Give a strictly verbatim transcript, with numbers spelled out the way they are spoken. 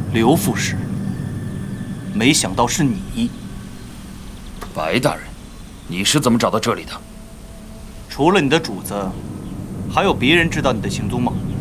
刘副使，没想到是你。 白大人，你是怎么找到这里的？ 除了你的主子，还有别人知道你的行踪吗？